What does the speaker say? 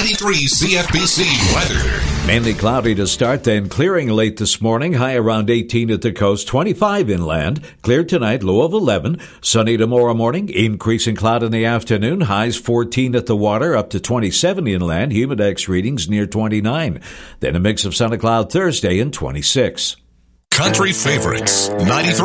93 CFBC weather. Mainly cloudy to start, then clearing late this morning. High around 18 at the coast, 25 inland. Clear tonight, low of 11. Sunny tomorrow morning, increasing cloud in the afternoon. Highs 14 at the water, up to 27 inland. Humidex readings near 29. Then a mix of sun and cloud Thursday and 26. Country favorites, 93